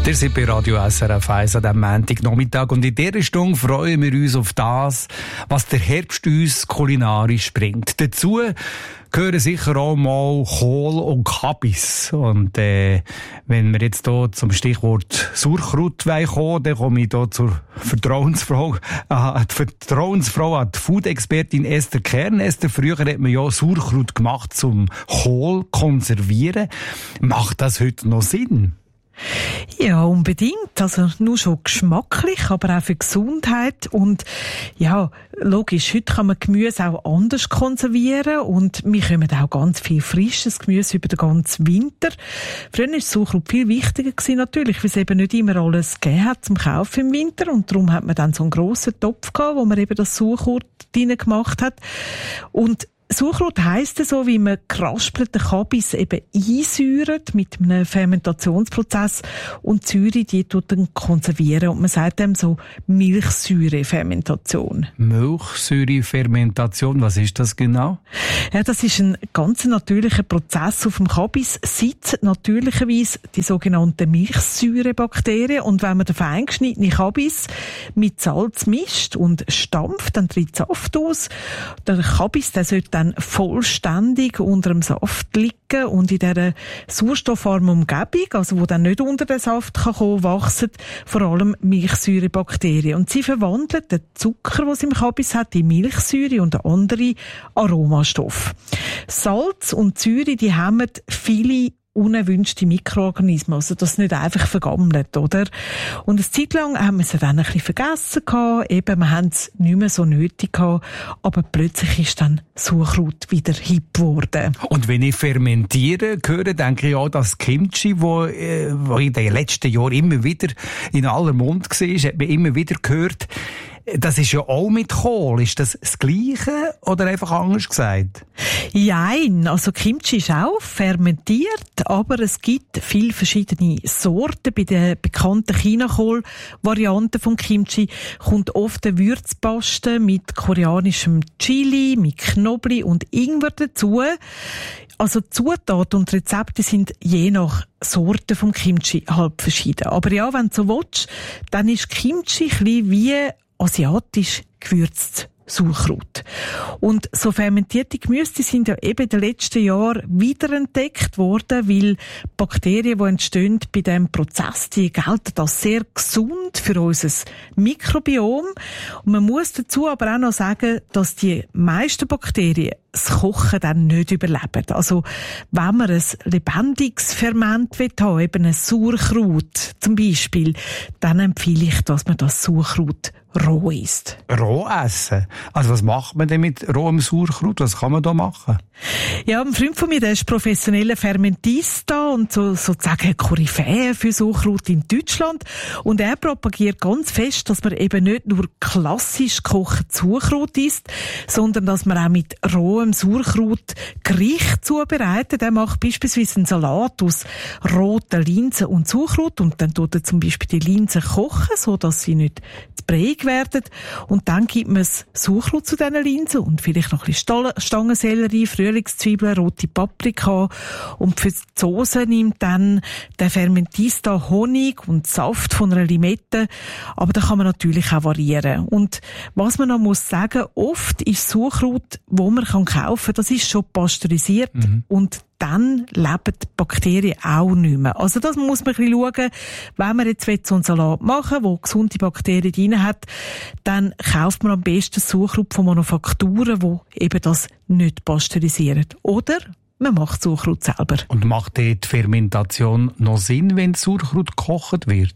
Ihr seid bei Radio SRF 1 an diesem Montagnachmittag und in dieser Stunde freuen wir uns auf das, was der Herbst uns kulinarisch bringt. Dazu gehören sicher auch mal Kohl und Kabis. Und wenn wir jetzt hier zum Stichwort Sauerkraut kommen, dann komme ich hier zur Vertrauensfrau, die Food-Expertin Esther Kern. Esther, früher hat man ja Sauerkraut gemacht zum Kohl konservieren. Macht das heute noch Sinn? Ja, unbedingt. Also nur schon geschmacklich, aber auch für Gesundheit. Und ja, logisch, heute kann man Gemüse auch anders konservieren und wir kommen auch ganz viel frisches Gemüse über den ganzen Winter. Früher war Sauerkraut viel wichtiger gewesen, natürlich, weil es eben nicht immer alles gegeben hat zum Kaufen im Winter und darum hat man dann so einen grossen Topf gehabt, wo man eben das Sauerkraut drin gemacht hat. Und Sauerkraut heisst so, wie man geraspelten Kabis eben einsäuert mit einem Fermentationsprozess und die Säure, die tut dann konservieren. Und man sagt dem so Milchsäurefermentation. Milchsäurefermentation, was ist das genau? Ja, das ist ein ganz natürlicher Prozess auf dem Kabis. Sitzen natürlicherweise die sogenannten Milchsäurebakterien. Und wenn man den feingeschnittenen Kabis mit Salz mischt und stampft, dann tritt Saft aus. Der Kabis, der sollte dann vollständig unter dem Saft liegen und in dieser sauerstoffarmen Umgebung, also wo dann nicht unter den Saft kann kommen, wachsen vor allem Milchsäurebakterien. Und sie verwandeln den Zucker, den sie im Kabis hat, in Milchsäure und andere Aromastoffe. Salz und Säure, die hemmen viele unerwünschte Mikroorganismen, also das nicht einfach vergammelt, oder? Und eine Zeit lang haben wir es dann ein bisschen vergessen gehabt, eben, wir haben es nicht mehr so nötig gehabt, aber plötzlich ist dann Sauerkraut wieder hip geworden. Und wenn ich fermentiere höre, denke ich auch, das Kimchi, wo in den letzten Jahren immer wieder in aller Mund war, hat man immer wieder gehört, das ist ja auch mit Kohl. Ist das das Gleiche oder einfach anders gesagt? Nein, also Kimchi ist auch fermentiert, aber es gibt viele verschiedene Sorten. Bei den bekannten Chinakohl-Varianten von Kimchi kommt oft eine Würzpaste mit koreanischem Chili, mit Knoblauch und Ingwer dazu. Also Zutaten und Rezepte sind je nach Sorte vom Kimchi halb verschieden. Aber ja, wenn du so willst, dann ist Kimchi ein bisschen wie asiatisch gewürzt Sauerkraut. Und so fermentierte Gemüse sind ja eben in den letzten Jahren wiederentdeckt worden, weil Bakterien, die entstehen bei diesem Prozess, die gelten als sehr gesund für unser Mikrobiom. Und man muss dazu aber auch noch sagen, dass die meisten Bakterien das Kochen dann nicht überleben. Also, wenn man ein lebendiges Ferment haben, eben ein Sauerkraut zum Beispiel, dann empfehle ich, dass man das Sauerkraut roh isst. Roh essen? Also was macht man denn mit rohem Sauerkraut? Was kann man da machen? Ja, ein Freund von mir, der ist professioneller Fermentista und sozusagen Koryphäe für Sauerkraut in Deutschland. Und er propagiert ganz fest, dass man eben nicht nur klassisch gekochtes Sauerkraut isst, sondern dass man auch mit rohem Sauerkraut Gerichte zubereitet. Er macht beispielsweise einen Salat aus roten Linsen und Sauerkraut und dann tut er zum Beispiel die Linsen kochen, so dass sie nicht zu bräig werden. Und dann gibt man das Sauerkraut zu diesen Linsen und vielleicht noch ein bisschen Stangensellerie, Frühlingszwiebeln, rote Paprika. Und für die Soße nimmt dann der Fermentista Honig und Saft von einer Limette. Aber da kann man natürlich auch variieren. Und was man noch muss sagen, oft ist Sauerkraut, wo man kaufen kann, das ist schon pasteurisiert und dann leben die Bakterien auch nicht mehr. Also das muss man ein bisschen schauen. Wenn man jetzt so einen Salat machen will, wo gesunde Bakterien drin hat, dann kauft man am besten Sauerkraut von Manufakturen, die eben das nicht pasteurisieren. Oder man macht Sauerkraut selber. Und macht die Fermentation noch Sinn, wenn Sauerkraut gekocht wird?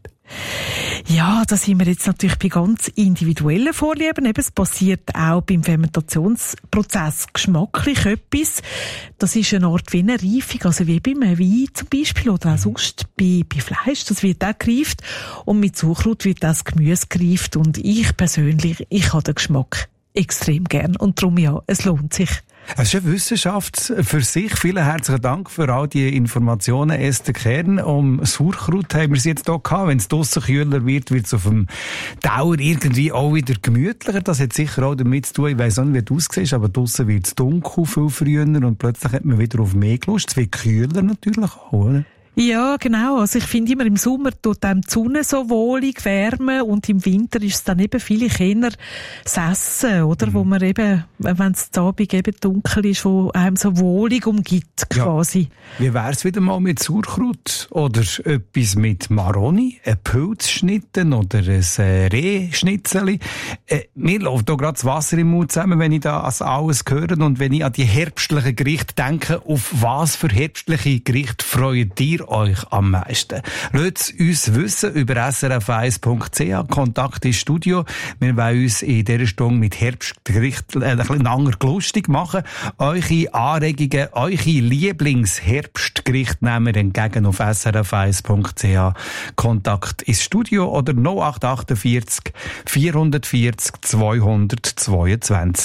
Ja, da sind wir jetzt natürlich bei ganz individuellen Vorlieben. Eben, es passiert auch beim Fermentationsprozess geschmacklich etwas. Das ist eine Art wie eine Reifung, also wie beim Wein zum Beispiel oder auch sonst bei Fleisch. Das wird auch gereift und mit Sauerkraut wird das Gemüse gereift und ich persönlich, ich habe den Geschmack extrem gern und darum ja, es lohnt sich. Es ist eine Wissenschaft für sich. Vielen herzlichen Dank für all die Informationen, Esther Kern. Um Sauerkraut haben wir es jetzt hier gehabt. Wenn es draussen kühler wird, wird es auf dem Dauer irgendwie auch wieder gemütlicher. Das hat sicher auch damit zu tun, ich weiss auch nicht, wie du aussiehst, aber draussen wird es dunkel viel früher und plötzlich hat man wieder auf mehr Lust. Es wird kühler natürlich auch, oder? Ja, genau. Also ich finde immer, im Sommer tut einem die Sonne so wohlig wärmen und im Winter ist es dann eben vielleicht eher das Essen, oder? Wo man eben, wenn es am Abend eben dunkel ist, wo einem so wohlig umgibt, quasi. Ja. Wie wär's wieder mal mit Sauerkraut? Oder etwas mit Maroni? Ein Pilzschnitten oder ein Rehschnitzeli? Mir läuft da gerade das Wasser im Mund zusammen, wenn ich das alles höre und wenn ich an die herbstlichen Gerichte denke. Auf was für herbstliche Gerichte freut ihr euch am meisten? Lasst uns wissen über srf1.ch, Kontakt ins Studio. Wir wollen uns in dieser Stunde mit Herbstgerichten ein bisschen langer lustig machen. Eure Anregungen, eure Lieblingsherbstgerichte nehmen wir entgegen auf srf1.ch. Kontakt ins Studio oder 0848 440 222.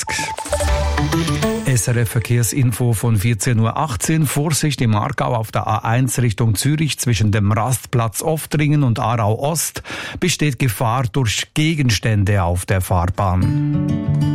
SRF Verkehrsinfo von 14.18 Uhr. Vorsicht im Aargau auf der A1 Richtung Zürich zwischen dem Rastplatz Oftringen und Aarau Ost besteht Gefahr durch Gegenstände auf der Fahrbahn.